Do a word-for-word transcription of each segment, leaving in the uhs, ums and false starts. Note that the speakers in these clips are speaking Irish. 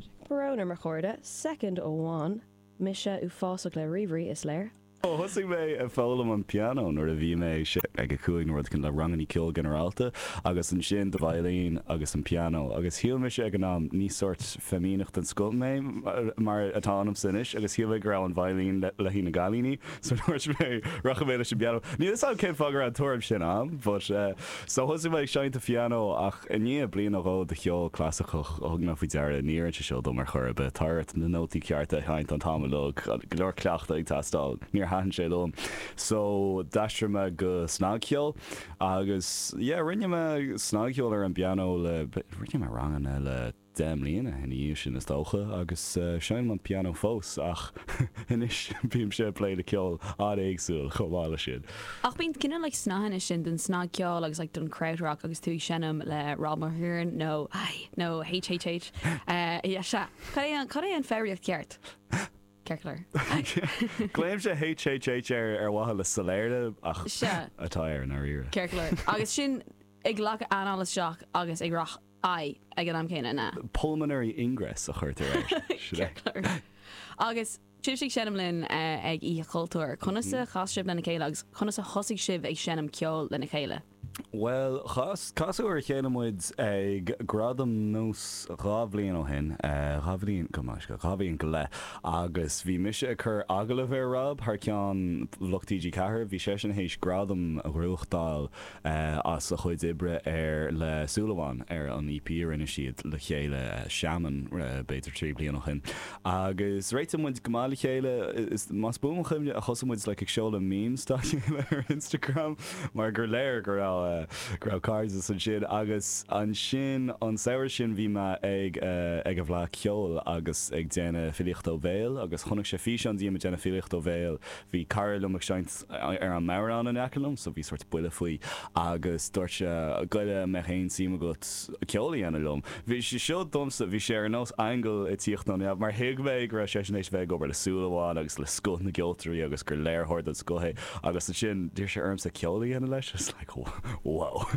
Barónar mar chóirde, second ó bháin, mise ú fásach le riomhrí is léir. Oh, hosig mé a fálam an piano nuair a bhí mé se ag a cuaig nuair cin le ranganí ceol generalta agus an sin do bhailín agus an piano agus hiúil me se ag an ná ní sort femínacht an scoil mé mar atá anm sinis agus hiúil ag rá an bhailín le hí na galíní so nuirt mé racha mé leis an piano. Ní is cé fágur an tuairm sin am, but uh, so hosig mé seint a piano ach a ní blian ó de cheol clásachach og na fao deara níir se seo do mar chur be tart na nótaí cearta haint an támalog glór cleachta ag tastal níor han sé dom. So dastra me go snagceol agus yeah, rinne me snagceol ar an piano le rinne me rangan le dem líana in íos sin is dócha agus uh, sein an piano fós ach inis bhím sé play le ceol á éagsúil chomála sin. Ach bín cinenne le snahanna sin den snagceol agus like don krautrock agus tú sinnam le Rob Mahern no ai no H H H uh, yeah, se Cad é an féiríocht ceart? Ceirlar. Gléim sé H H H ar ar wathe le saléirde ach atá ar an aíire. Ceirlar. Agus sin ag lech análas seach agus ag rach ai ag an am céine na. Pulmonary ingress a chuirtar Ceirlar. Agus Tibsig senam linn uh, ag í cultúr. Chunasa chasib lena chéile agus chunasa hosig sib ag senam ceol lena chéile. Well, chas casú ar chéanamuid ag gradam nós rábhlíon ó hin, rábhlíon go más go rábhlíon go le agus bhí mise a chur agala bhéir rab th ceann luchtíí cethir, bhí sé sin hééis gradam a ruúchtáil as a chuid ibre ar le súlaháin ar an í pí rinne siad le chéile seaman beidir trí blion ó hin. Agus réitimmuid gomála chéile is más búm chuimne a chosammuid le ag seola memes stáisiile ar Instagram mar gur léir gur Uh, gra cards san sin agus an sin an saoir sin bhí me ag uh, ag a bhlá ceol agus ag déana filicht ó bhéil agus chunach sé fís an díime déana filicht ó bhéil hí carlum seint ar an marán an ecolum so bhí sort buile faoi agus dúirt se goile me chéin síime go ceolaí an lom. Bhí sé seo domsa bhí sé ar nós angel i tíocht ná mar hiigméid gur sé éis bheith go le súlaháin agus le sco na geoltarí agus gur léirthir an scothe agus sin dúir sé orm sa ceolaí an leis just like wow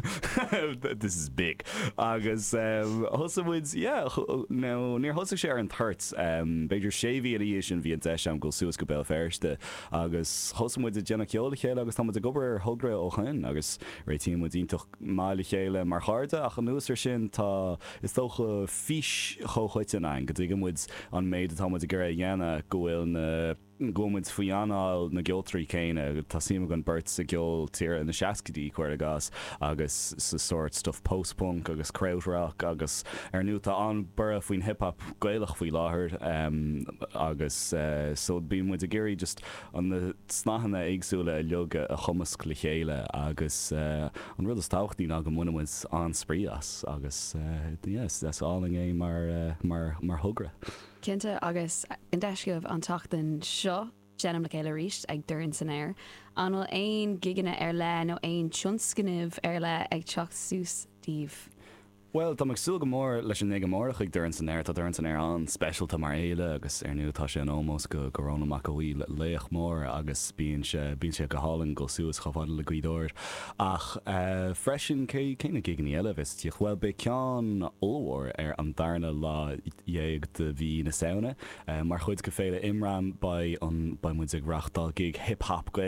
this is big agus um, hosamid yeah no near hosig sé an thart um, beidir séhí a dhé sin bhí an deis am go suas go bell ferste agus hosamid a déna ceola chéile agus tá a gobar thugra ó chain agus réití mu díntoch mála chéile mar cháirte ach an nuasar sin tá is tócha fís chochuite ein go dtí muid an méid tá a gur dhéana gohfuil na gomid faoiáil na geoltarí céine tá síime gan burt sa geol tíir na seacadí chuir a gas agus sa sort stuff postpunk agus krautrock agus ar nu tá an bura faoin hiphop gailech faoi láthir um, agus uh, so bí mu a géirí just an na snahanna éagsúla leoga a chumas le chéile agus uh, an rud is táchtaí ná go mmuid an sprías agus uh, yes, that's all in é mar, uh, mar, mar thugra. Cinnte agus an deisceh an tachtain seo Jenam le chéile ríist ag dúrin san air. Anil aon giganna ar le nó aon tionscanibh ar le ag teach sús díobh. Well, tá sul go mór leis an ige mórach ag dúrin san air tá dúrin san air an specialta mar éile agus ar nu tá sé an ómós go gorónna mac bhí léoch mór agus bíon sé bíon sé go hálan go suas choáil le gcuidóir ach uh, freisin céine giganí eile vis tíoch bhfuil be ceán óhhar ar an darna lá dhéag de bhí na saona uh, mar chuid go féile imran ba an ba muid ag reachtal gig hip-hop